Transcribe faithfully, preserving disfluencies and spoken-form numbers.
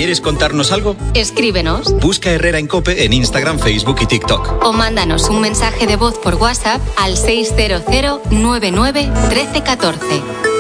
¿Quieres contarnos algo? Escríbenos. Busca Herrera en COPE en Instagram, Facebook y TikTok. O mándanos un mensaje de voz por WhatsApp al seis cero cero nueve nueve uno tres uno cuatro.